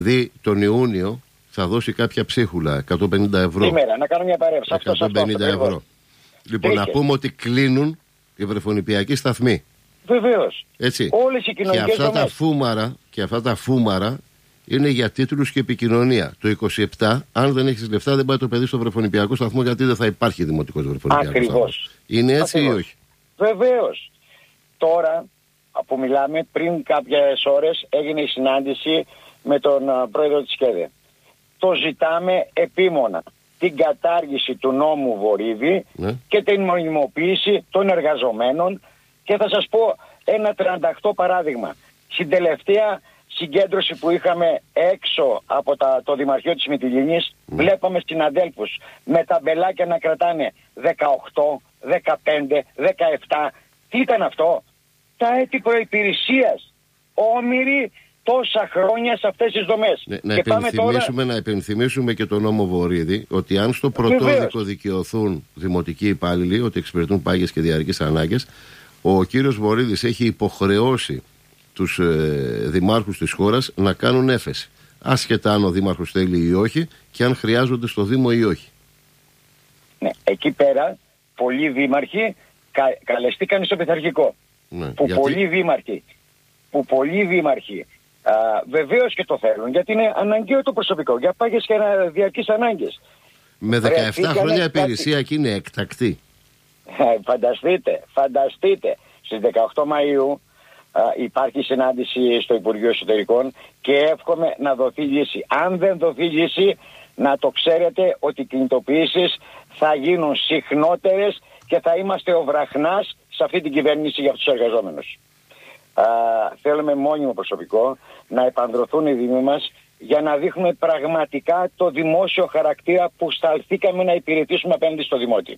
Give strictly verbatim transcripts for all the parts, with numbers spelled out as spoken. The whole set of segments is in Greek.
Δηλαδή τον Ιούνιο θα δώσει κάποια ψίχουλα, εκατόν πενήντα ευρώ. Σήμερα, να κάνω μια παρέμβαση. εκατόν πενήντα ευρώ. Λοιπόν, να πούμε ότι κλείνουν οι βρεφονιπιακοί σταθμοί. Βεβαίως. Έτσι. Όλες οι κοινωνικές και αυτά δομές. τα φούμαρα, και αυτά τα φούμαρα είναι για τίτλους και επικοινωνία. Το είκοσι επτά, αν δεν έχεις λεφτά, δεν πάει το παιδί στο βρεφονιπιακό σταθμό, γιατί δεν θα υπάρχει δημοτικός βρεφονιπιακός σταθμός. Είναι έτσι Ακριβώς. Ή όχι? Βεβαίως. Τώρα που μιλάμε, πριν κάποιες ώρες έγινε η συνάντηση με τον uh, πρόεδρο της ΚΕΔΕ. Το ζητάμε επίμονα. Την κατάργηση του νόμου Βορύδη, ναι, και την μονιμοποίηση των εργαζομένων. Και θα σας πω ένα τριάντα οκτώ παράδειγμα. Στην τελευταία συγκέντρωση που είχαμε έξω από τα, το Δημαρχείο της Μυτιληνής, mm. βλέπαμε συναδέλφους με τα μπελάκια να κρατάνε δεκαοκτώ, δεκαπέντε, δεκαεπτά. Τι ήταν αυτό? Τα έτη προϋπηρεσίας. Όμηροι τόσα χρόνια σε αυτές τις δομές. Ναι, να, υπενθυμίσουμε, τώρα... να υπενθυμίσουμε και τον νόμο Βορύδη ότι αν στο πρωτόδικο δικαιωθούν δημοτικοί υπάλληλοι ότι εξυπηρετούν πάγιες και διαρκείς ανάγκες, ο κύριος Βορύδης έχει υποχρεώσει τους ε, δημάρχους της χώρας να κάνουν έφεση. Άσχετα αν ο δήμαρχος θέλει ή όχι και αν χρειάζονται στο Δήμο ή όχι. Ναι, εκεί πέρα πολλοί δήμαρχοι κα, καλεστήκαν στο πειθαρχικό. Ναι, που, γιατί... πολλοί δήμαρχοι, που πολλοί δήμαρχοι βεβαίως και το θέλουν, γιατί είναι αναγκαίο το προσωπικό για πάγιες και διαρκείς ανάγκες. Με δεκαεπτά χρόνια υπηρεσία κάτι... και είναι εκτακτή. Φανταστείτε, φανταστείτε. Στις δεκαοκτώ Μαΐου α, υπάρχει συνάντηση στο Υπουργείο Εσωτερικών και εύχομαι να δοθεί λύση. Αν δεν δοθεί λύση, να το ξέρετε ότι οι κινητοποιήσεις θα γίνουν συχνότερες και θα είμαστε ο βραχνάς σε αυτή την κυβέρνηση για τους εργαζόμενους. Α, θέλουμε μόνιμο προσωπικό, να επανδρωθούν οι δήμοι μας για να δείχνουμε πραγματικά το δημόσιο χαρακτήρα που σταλθήκαμε να υπηρετήσουμε απέναντι στο δημότη.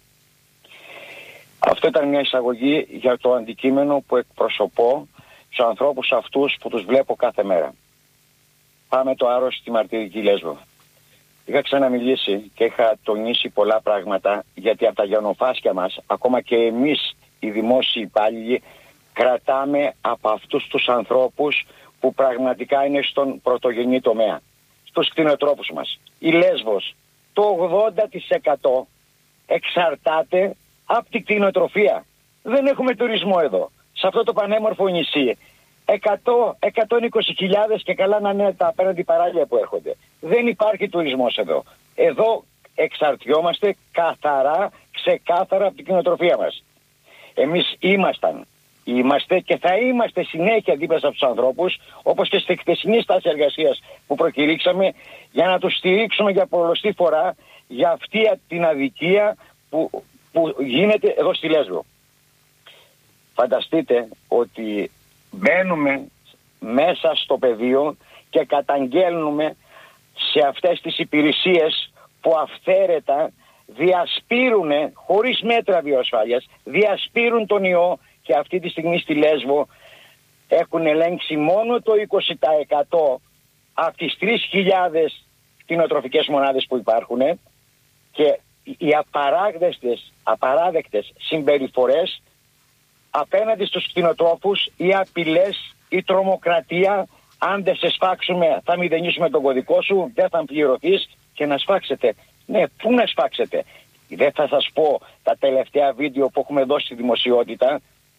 Αυτό ήταν μια εισαγωγή για το αντικείμενο που εκπροσωπώ στους ανθρώπους αυτούς που τους βλέπω κάθε μέρα. Πάμε το άρρωστο στη μαρτυρική Λέσβο. Είχα ξαναμιλήσει και είχα τονίσει πολλά πράγματα, γιατί από τα γενοφάσκια μας, ακόμα και εμείς οι δημόσιοι υπάλληλοι, κρατάμε από αυτούς τους ανθρώπους που πραγματικά είναι στον πρωτογενή τομέα, στους κτηνοτρόφους μας. Η Λέσβος, το ογδόντα τοις εκατό εξαρτάται από την κτηνοτροφία. Δεν έχουμε τουρισμό εδώ, σε αυτό το πανέμορφο νησί. εκατό με εκατόν είκοσι χιλιάδες και καλά να είναι τα απέναντι παράλια που έρχονται. Δεν υπάρχει τουρισμός εδώ. Εδώ εξαρτιόμαστε καθαρά, ξεκάθαρα από την κτηνοτροφία μας. Εμείς ήμασταν, είμαστε και θα είμαστε συνέχεια δίπλα από τους ανθρώπους, όπως και στη χθεσινή στάση εργασίας που προκηρύξαμε, για να τους στηρίξουμε για πολλωστή φορά για αυτή την αδικία που, που γίνεται εδώ στη Λέσβο. Φανταστείτε ότι μπαίνουμε μέσα στο πεδίο και καταγγέλνουμε σε αυτές τις υπηρεσίες που αυθαίρετα διασπείρουν, χωρίς μέτρα βιοασφάλειας, διασπείρουν τον ιό, και αυτή τη στιγμή στη Λέσβο έχουν ελέγξει μόνο το είκοσι τοις εκατό από τις τρεις χιλιάδες κτηνοτροφικές μονάδες που υπάρχουν, και οι απαράδεκτες, απαράδεκτες συμπεριφορές απέναντι στους κτηνοτρόφους, οι απειλές, η τρομοκρατία, αν δεν σε σφάξουμε θα μηδενίσουμε τον κωδικό σου, δεν θα πληρωθείς, και να σφάξετε. Ναι, πού να σφάξετε? Δεν θα σας πω τα τελευταία βίντεο που έχουμε δώσει στη δημοσιότητα,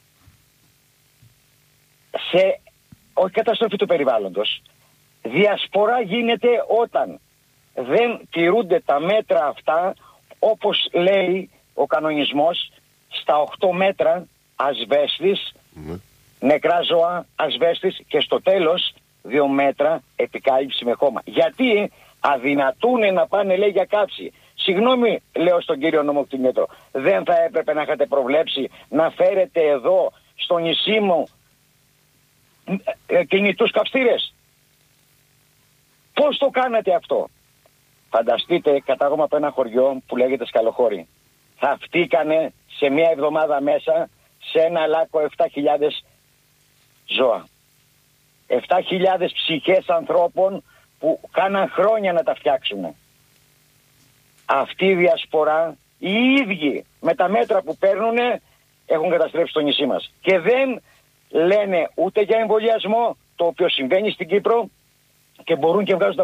σε όχι καταστροφή του περιβάλλοντος. Διασπορά γίνεται όταν δεν τηρούνται τα μέτρα αυτά, όπως λέει ο κανονισμός, στα οκτώ μέτρα ασβέστης, mm. νεκρά ζώα, ασβέστης, και στο τέλος δύο μέτρα επικάλυψη με χώμα. Γιατί αδυνατούν να πάνε, λέει, για κάψη. Συγγνώμη, λέω στον κύριο νομοκτηνίατρο, δεν θα έπρεπε να είχατε προβλέψει να φέρετε εδώ στο νησί μου κινητούς καυστήρες? Πώς το κάνατε αυτό? Φανταστείτε, κατάγομαι από ένα χωριό που λέγεται Σκαλοχώρη. Θαυτήκανε σε μία εβδομάδα μέσα σε ένα λάκκο επτά χιλιάδες ζώα. επτά χιλιάδες ψυχές ανθρώπων που κάναν χρόνια να τα φτιάξουν. Αυτή η διασπορά, οι ίδιοι με τα μέτρα που παίρνουν, έχουν καταστρέψει το νησί μας. Και δεν λένε ούτε για εμβολιασμό, το οποίο συμβαίνει στην Κύπρο, και μπορούν και βγάζουν